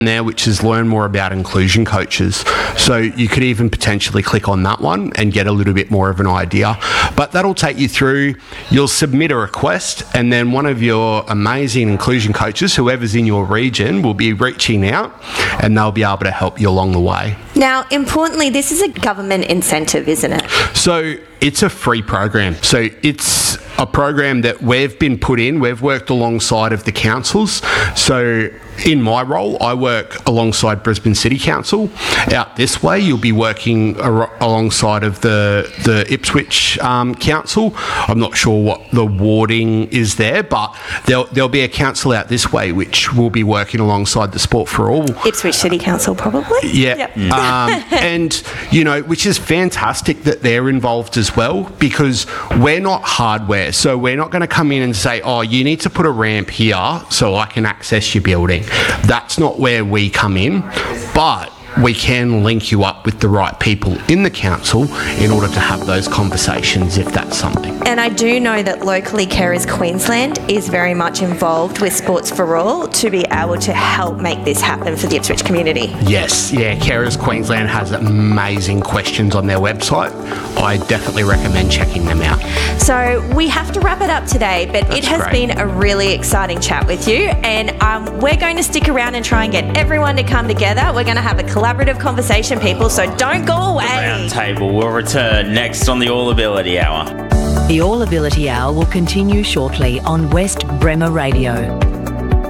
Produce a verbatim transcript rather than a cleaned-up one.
there which is learn more about inclusion coaches. So you could even potentially click on that one and get a little bit more of an idea. But that'll take you through, you'll submit a request, and then one of your amazing inclusion coaches, whoever's in your region, will be reaching out and they'll be able to help you along the way. Now, importantly, this is a government incentive, isn't it? So it's a free program. So it's a program that we've been put in. We've worked alongside of the councils. So in my role, I work alongside Brisbane City Council. Out this way, you'll be working ar- alongside of the, the Ipswich um, Council. I'm not sure what the warding is there, but there'll, there'll be a council out this way which will be working alongside the Sport for All. Ipswich City Council, probably? Yeah. Yep. um, and, you know, which is fantastic that they're involved as well, because we're not hardware. So we're not going to come in and say, oh, you need to put a ramp here so I can access your building. That's not where we come in, but we can link you up with the right people in the council in order to have those conversations if that's something. And I do know that locally Carers Queensland is very much involved with Sports for All to be able to help make this happen for the Ipswich community. Yes, yeah, Carers Queensland has amazing questions on their website. I definitely recommend checking them out. So we have to wrap it up today, but That's it has great. been a really exciting chat with you, and um, we're going to stick around and try and get everyone to come together. We're going to have a collaborative conversation, people, so don't go away. Round Table will return next on the All Ability Hour. The All Ability Hour will continue shortly on West Bremer Radio.